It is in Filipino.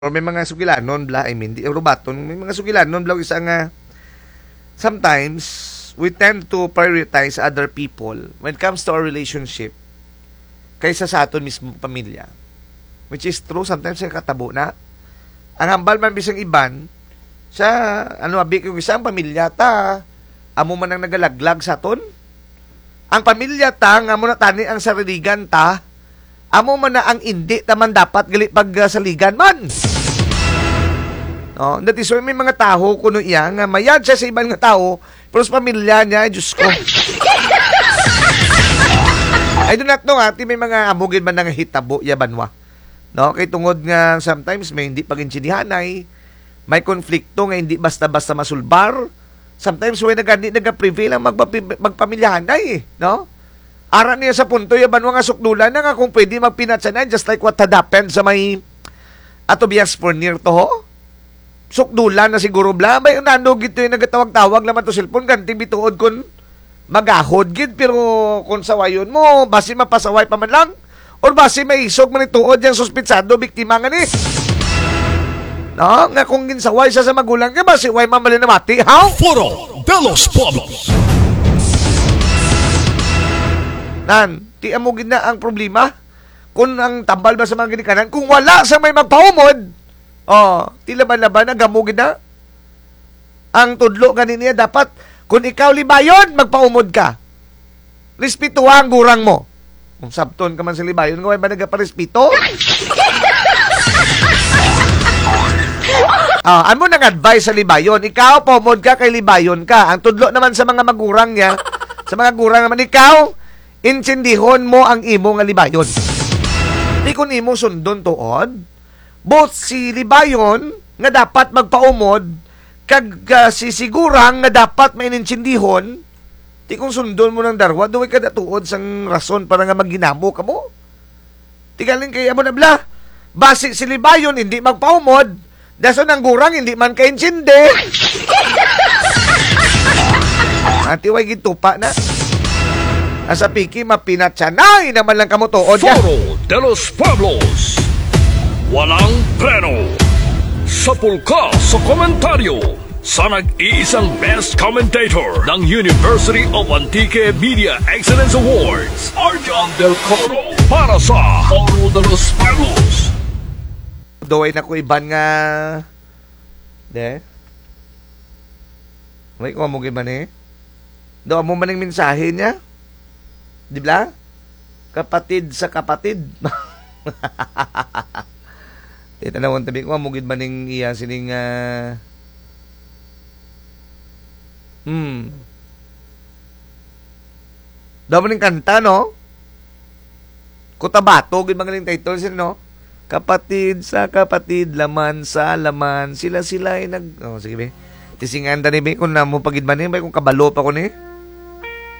or may mga sugilanon bla, I mean, di rubaton, may mga sugilanon bla isa nga sometimes we tend to prioritize other people when it comes to our relationship kaysa sa aton mismo pamilya. Which is true, sometimes yung katabo na. Ang hambal man bisang iban, sa abi kung isang pamilya ta, amo man ang nagalaglag sa aton. Ang pamilya ta, nga mo na tani ang sariligan ta, amo man na ang hindi taman dapat gali pag saligan man. No, that is why may mga tao kuno iya nga mayad siya sa ibang nga tao pero sa pamilya niya, Diyos ko. I do not know may mga amugin man nga hitabo yabanwa. No, kay tungod nga sometimes may hindi pagintindihanay, may konflikto nga hindi basta-basta masulbar. Sometimes way naga-prevail ang magpamilyahanay, no? Ara niya sa punto yabanwa nga sukdulan na nga kung pwede magpinatsanan just like what had happened sa may Atobias Fournier to ho. Sukdulan na siguro bla may nano gito yung nagatawag-tawag naman to cellphone ganting bituod kun magahod gid pero kung sawayon mo basi mapasaway pa man lang or basi may isog man ituod yung suspitsado biktima nga ni. No, nga kung ginsaway siya sa magulang niya basi way mamalin na mati. How? Foro de los Pueblos. Nan, ti amo gid na ang problema kung ang tambal ba sa mga ginikanan kung wala sa may magpaumod. Ti laban-laban na gamugin na. Ang tudlo ganin niya dapat kung ikaw libayon, magpaumod ka. Respetuha ang gurang mo. Kung sabton ka man sa libayon, ngaway ba nagparespeto? Ano nang advice sa libayon? Ikaw, paumod ka kay libayon ka. Ang tudlo naman sa mga magurang niya, sa mga gurang naman, ikaw, insindihon mo ang imo nga libayon. Di kun imo sundon tuod, both si libayon nga dapat magpaumod kag sisigurang nga dapat may inintindihon ti kung sundon mo ng darwa duway kada tuod sang rason para nga magginamo ka mo ti galing kay amo na bla basi si libayon hindi magpaumod dason ang gurang hindi man kaintindi ati way gitupa na asa piki mapinatsanay naman lang kamo tuod ya. Foro de los Pueblos. Walang preno. Sapul ka sa komentaryo sa nag-iisang best commentator ng University of Antique Media Excellence Awards, Arjan Del Coro, para sa Foro de los Pueblos. Doy na ko iban nga may kung mo giban do mo maning mensahe niya di ba kapatid sa kapatid. Itanawon tabi ko mugid maning iya sining daw maning kanta no Kutabato gid magaling title sin no kapatid sa kapatid laman sa laman sila ay nag sige be tisinganda ni be kun namo pagid man ni may kung kabalo pa ko ni